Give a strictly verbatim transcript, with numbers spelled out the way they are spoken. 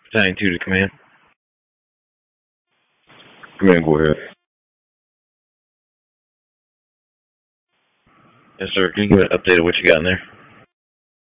Battalion two to command. Command, go ahead. Yes, sir. Can you give an update of what you got in there?